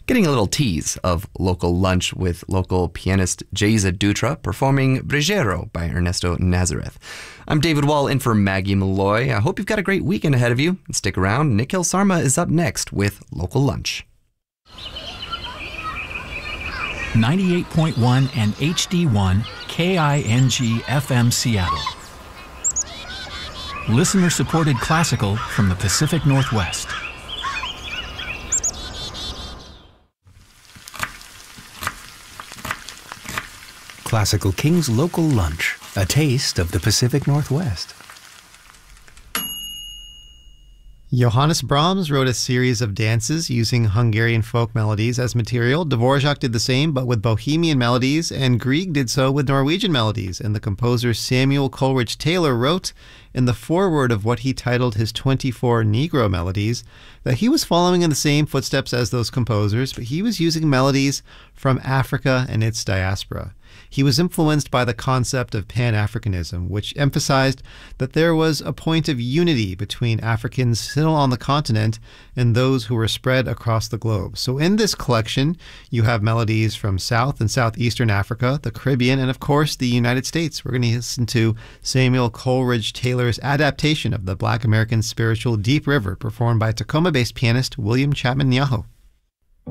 getting a little tease of local lunch with local pianist Jayza Dutra performing Brigero by Ernesto Nazareth. I'm David Wall in for Maggie Malloy. I hope you've got a great weekend ahead of you. Stick around. Nikhil Sarma is up next with Local Lunch. 98.1 and HD1 KING FM Seattle. Listener-supported classical from the Pacific Northwest. Classical King's Local Lunch, a taste of the Pacific Northwest. Johannes Brahms wrote a series of dances using Hungarian folk melodies as material. Dvorak did the same, but with Bohemian melodies, and Grieg did so with Norwegian melodies. And the composer Samuel Coleridge Taylor wrote in the foreword of what he titled his 24 Negro melodies that he was following in the same footsteps as those composers, but he was using melodies from Africa and its diaspora. He was influenced by the concept of Pan-Africanism, which emphasized that there was a point of unity between Africans still on the continent and those who were spread across the globe. So in this collection, you have melodies from South and Southeastern Africa, the Caribbean, and of course the United States. We're going to listen to Samuel Coleridge Taylor's adaptation of the Black American spiritual Deep River, performed by Tacoma-based pianist William Chapman Nyaho.